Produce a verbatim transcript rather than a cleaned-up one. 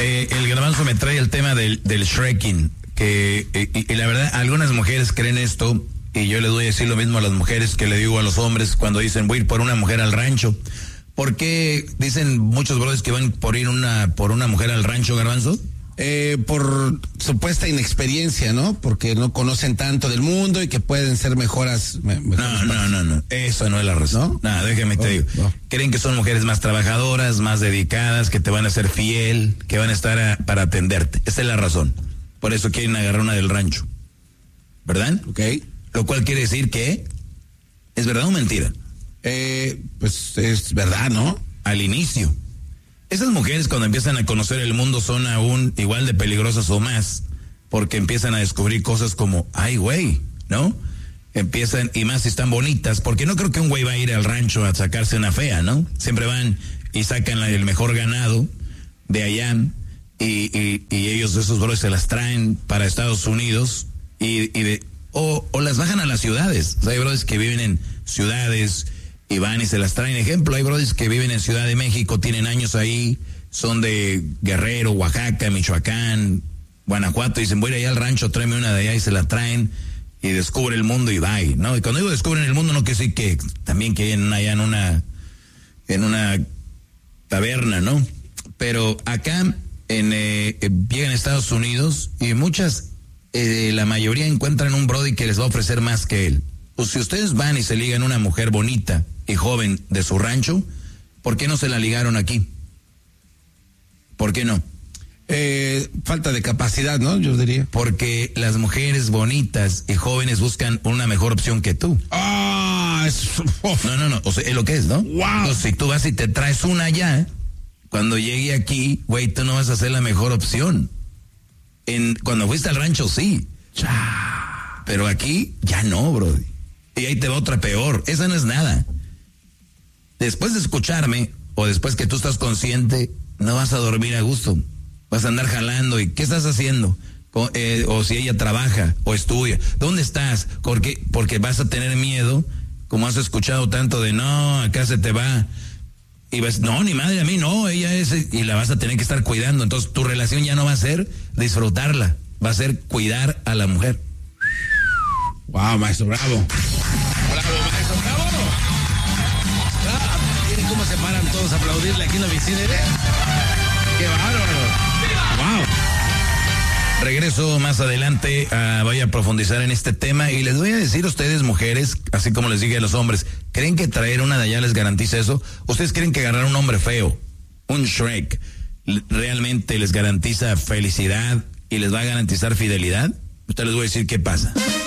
Eh, el Garbanzo me trae el tema del, del shrekking, que y, y la verdad, algunas mujeres creen esto, y yo le doy a decir lo mismo a las mujeres que le digo a los hombres cuando dicen voy a ir por una mujer al rancho. ¿Por qué dicen muchos brothers que van por ir una por una mujer al rancho, Garbanzo? Eh, por supuesta inexperiencia, ¿no? Porque no conocen tanto del mundo y que pueden ser mejoras. Me, no, no, no, no. Eso no es la razón. No, no déjame te oh, digo. No. Creen que son mujeres más trabajadoras, más dedicadas, que te van a ser fiel, que van a estar a, para atenderte. Esa es la razón. Por eso quieren agarrar una del rancho. ¿Verdad? Ok. Lo cual quiere decir que ¿es verdad o mentira? Eh, pues es verdad, ¿no? Al inicio. Esas mujeres cuando empiezan a conocer el mundo son aún igual de peligrosas o más, porque empiezan a descubrir cosas como, ay güey, ¿no? Empiezan, y más si están bonitas, porque no creo que un güey va a ir al rancho a sacarse una fea, ¿no? Siempre van y sacan la, el mejor ganado de allá, y, y, y ellos, esos brothers, se las traen para Estados Unidos, y, y de, o, o las bajan a las ciudades. O sea, hay brothers que viven en ciudades y van y se las traen. Ejemplo, hay brothers que viven en Ciudad de México, tienen años ahí, son de Guerrero, Oaxaca, Michoacán, Guanajuato, y dicen voy a ir allá al rancho, tráeme una de allá, y se la traen y descubre el mundo y bye, ¿no? Y cuando digo descubren el mundo no quiere decir que también que en allá en una en una taberna, ¿no? Pero acá en eh, llegan a Estados Unidos y muchas, eh, la mayoría encuentran un brody que les va a ofrecer más que él. Pues si ustedes van y se ligan una mujer bonita y joven de su rancho, ¿por qué no se la ligaron aquí? ¿Por qué no? Eh, falta de capacidad, ¿no? Yo diría. Porque las mujeres bonitas y jóvenes buscan una mejor opción que tú. Ah, es... No, no, no, o sea, es lo que es, ¿no? Wow. Entonces, si tú vas y te traes una allá, cuando llegue aquí, güey, tú no vas a ser la mejor opción. En, cuando fuiste al rancho, sí. Pero aquí, ya no, bro. Y ahí te va otra peor. Esa no es nada. Después de escucharme, o después que tú estás consciente, no vas a dormir a gusto. Vas a andar jalando. ¿Y qué estás haciendo? O, eh, o si ella trabaja o estudia. ¿Dónde estás? Porque, porque vas a tener miedo, como has escuchado tanto de no, acá se te va. Y vas, no, ni madre, a mí no, ella es, y la vas a tener que estar cuidando. Entonces tu relación ya no va a ser disfrutarla, va a ser cuidar a la mujer. Wow, maestro, bravo. Bravo, maestro, bravo. Ah, miren cómo se paran todos a aplaudirle aquí en la oficina. Qué bárbaro. Wow. Regreso más adelante, uh, voy a profundizar en este tema y les voy a decir a ustedes, mujeres, así como les dije a los hombres, ¿creen que traer una de allá les garantiza eso? ¿Ustedes creen que agarrar un hombre feo, un Shrek, realmente les garantiza felicidad y les va a garantizar fidelidad? Ustedes les voy a decir qué pasa.